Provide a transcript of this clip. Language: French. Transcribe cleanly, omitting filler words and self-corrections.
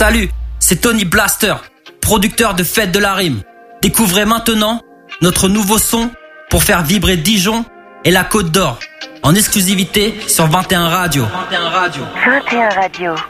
Salut, c'est Tony Blaster, producteur de Fête de la Rime. Découvrez maintenant notre nouveau son pour faire vibrer Dijon et la Côte d'Or. En exclusivité sur 21 Radio. 21 Radio.